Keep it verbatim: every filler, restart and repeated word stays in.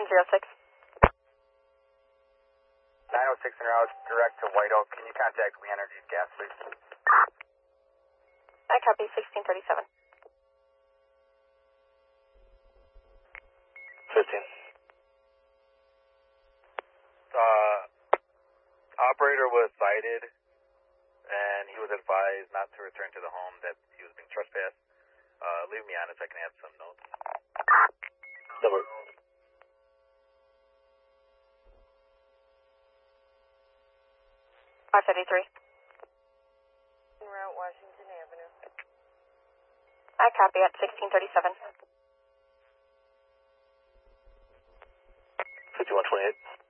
nine zero six. nine oh six en route direct to White Oak. Can you contact We Energies Gas, please? I copy sixteen thirty-seven. fifteen. Uh, operator was cited, and he was advised not to return to the home, that he was being trespassed. Uh, leave me on if I can add some notes. Number. five thirty-three. En route Washington Avenue. I copy at sixteen thirty-seven. fifty-one twenty-eight.